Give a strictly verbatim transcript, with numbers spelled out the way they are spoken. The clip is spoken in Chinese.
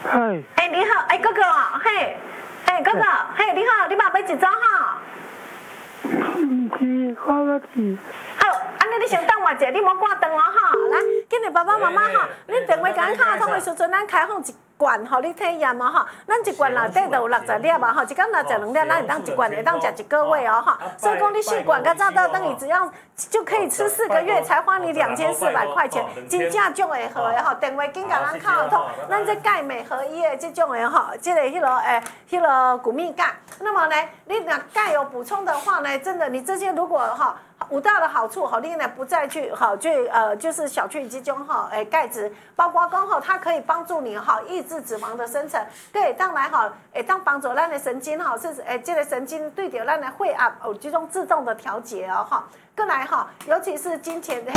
嗨， 哎，你好，哎，哥哥哦，嘿，嘿，哥哥，嘿，你好，你嘛买一组哈？ 唔是，我个是。 好，安尼你先等我一下，你莫挂断哦哈。来，今日爸爸妈妈哈，你电话甲敲通的时阵，咱开放一罐，互你体验哦哈。咱一罐内底就有六十粒嘛吼，一工若食两粒，咱会当一罐会当食一个月哦哈。所以讲你四罐，甲早到等于只要就可以吃四个月，才花你两千四百块钱，真正足会好的吼。电话紧甲咱敲通，咱这钙镁合一的这种的吼，这个迄落诶，迄落谷蜜钙。那么呢，你若钙有补充的话呢，真的你这些如果哈。五大的好处，好，你呢不再去好去呃，就是小去这种哈，诶钙质，包括讲哈，它可以帮助你哈抑制脂肪的生成，可以当来哈，诶当帮助咱的神经哈是诶这个神经对着咱的血压有这种自动的调节哦哈。过来哈，尤其是金钱，